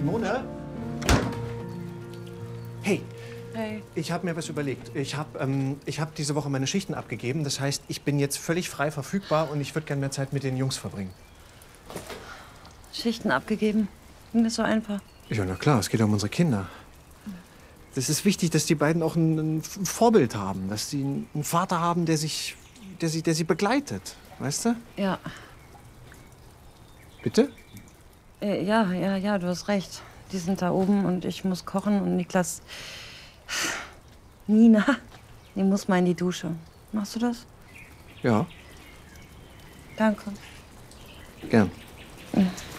Simone? Hey. Hey. Ich habe mir was überlegt. Ich hab diese Woche meine Schichten abgegeben. Das heißt, ich bin jetzt völlig frei verfügbar und ich würde gerne mehr Zeit mit den Jungs verbringen. Schichten abgegeben? Ging das so einfach? Ja, na klar, es geht um unsere Kinder. Das ist wichtig, dass die beiden auch ein Vorbild haben. Dass sie einen Vater haben, der sie begleitet. Weißt du? Ja. Bitte? Ja, du hast recht. Die sind da oben und ich muss kochen und Niklas... Nina, die muss mal in die Dusche. Machst du das? Ja, Danke. gern. Ja.